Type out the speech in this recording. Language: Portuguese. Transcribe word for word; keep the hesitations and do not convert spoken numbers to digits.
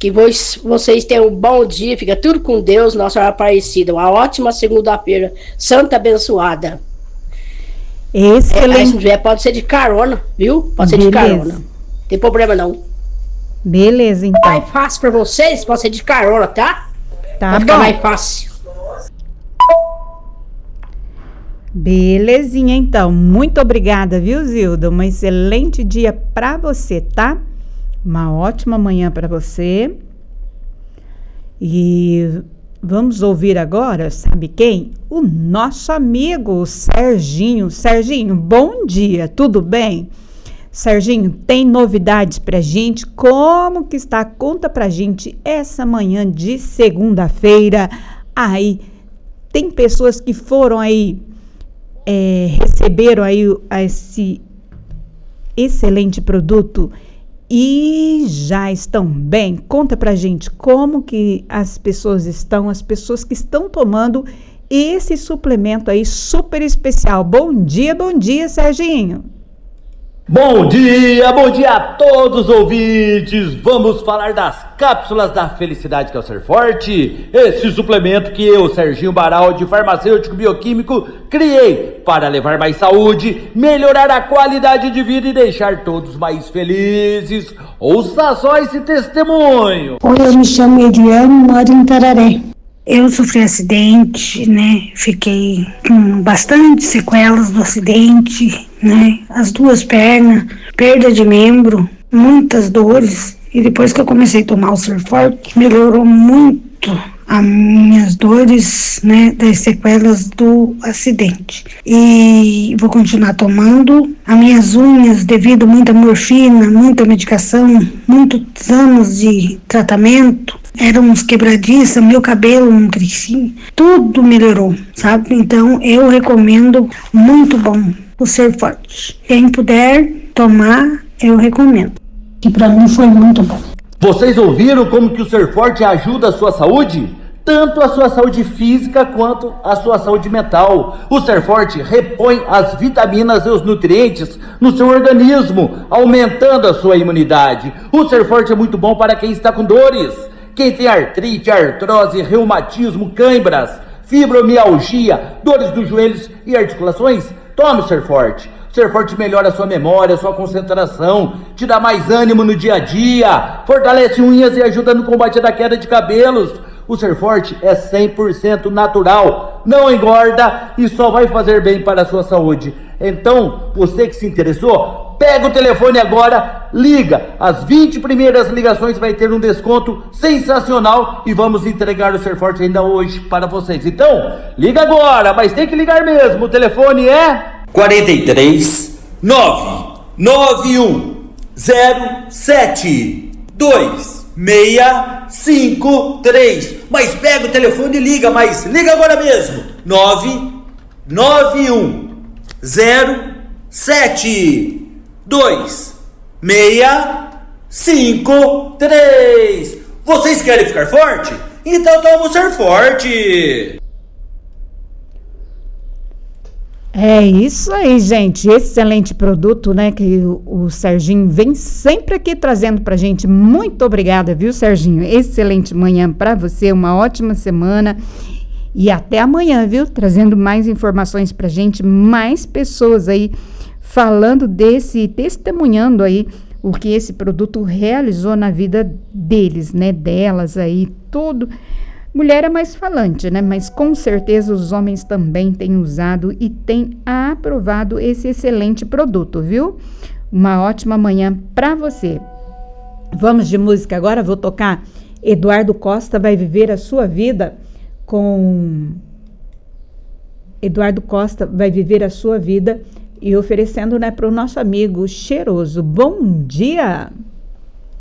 Que vos, vocês tenham um bom dia, fica tudo com Deus, Nossa Senhora Aparecida. Uma ótima segunda-feira, santa abençoada. Excelente. É, se não tiver, pode ser de carona, viu? Pode ser Beleza. de carona. Não tem problema não. Beleza, então. Mais fácil pra vocês, pode ser de carona, tá? Tá Vai bom. ficar mais fácil. Belezinha, então. Muito obrigada, viu, Zilda? Um excelente dia pra você, tá? Uma ótima manhã pra você. E vamos ouvir agora, sabe quem? O nosso amigo, o Serginho. Serginho, bom dia, tudo bem? Serginho, tem novidades pra gente? Como que está? Conta pra gente essa manhã de segunda-feira. Aí, tem pessoas que foram aí, é, receberam aí esse excelente produto e já estão bem. Conta pra gente como que as pessoas estão, as pessoas que estão tomando esse suplemento aí super especial. Bom dia, bom dia, Serginho. Bom dia, bom dia a todos os ouvintes. Vamos falar das cápsulas da felicidade, que é o Ser Forte. Esse suplemento que eu, Serginho Baraldi, farmacêutico bioquímico, criei para levar mais saúde, melhorar a qualidade de vida e deixar todos mais felizes. Ouça só esse testemunho. Oi, eu me chamo Eliane, moro em Tararé. Eu sofri acidente, né? Fiquei com bastante sequelas do acidente, né? As duas pernas, perda de membro, muitas dores. E depois que eu comecei a tomar o Ser Forte, melhorou muito as minhas dores, né? Das sequelas do acidente. E vou continuar tomando. As minhas unhas, devido a muita morfina, muita medicação, muitos anos de tratamento, eram uns quebradiças, meu cabelo não crescia, tudo melhorou, sabe? Então eu recomendo, muito bom, o Ser Forte. Quem puder tomar, eu recomendo, que pra mim foi muito bom. Vocês ouviram como que o Ser Forte ajuda a sua saúde? Tanto a sua saúde física quanto a sua saúde mental. O Ser Forte repõe as vitaminas e os nutrientes no seu organismo, aumentando a sua imunidade. O Ser Forte é muito bom para quem está com dores. Quem tem artrite, artrose, reumatismo, câimbras, fibromialgia, dores dos joelhos e articulações, tome o Ser Forte. O Ser Forte melhora a sua memória, a sua concentração, te dá mais ânimo no dia a dia, fortalece unhas e ajuda no combate da queda de cabelos. O Ser Forte é cem por cento natural, não engorda e só vai fazer bem para a sua saúde. Então, você que se interessou, pega o telefone agora, liga. As vinte primeiras ligações vai ter um desconto sensacional e vamos entregar o Ser Forte ainda hoje para vocês. Então, liga agora, mas tem que ligar mesmo. O telefone é quarenta e três, nove nove um zero sete dois seis cinco três. Mas pega o telefone e liga, mas liga agora mesmo. nove nove um zero sete dois seis cinco três. Vocês querem ficar forte? Então toma o Ser Forte. É isso aí, gente. Excelente produto, né? Que o, o Serginho vem sempre aqui trazendo pra gente. Muito obrigada, viu, Serginho? Excelente manhã pra você, uma ótima semana. E até amanhã, viu? Trazendo mais informações pra gente, mais pessoas aí falando desse, testemunhando aí o que esse produto realizou na vida deles, né? Delas aí, tudo. Mulher é mais falante, né? Mas com certeza os homens também têm usado e têm aprovado esse excelente produto, viu? Uma ótima manhã para você. Vamos de música agora, vou tocar Eduardo Costa Vai Viver a Sua Vida com... Eduardo Costa Vai Viver a Sua Vida e oferecendo, né, para o nosso amigo Cheiroso. Bom dia!